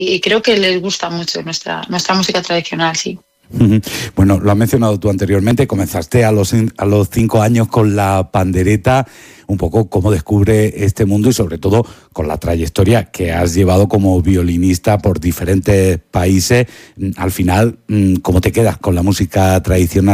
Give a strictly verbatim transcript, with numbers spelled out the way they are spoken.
y creo que les gusta mucho nuestra, nuestra música tradicional, sí. Bueno, lo has mencionado tú anteriormente, comenzaste a los, a los cinco años con la pandereta, un poco cómo descubre este mundo y sobre todo con la trayectoria que has llevado como violinista por diferentes países. Al final, ¿cómo te quedas con la música tradicional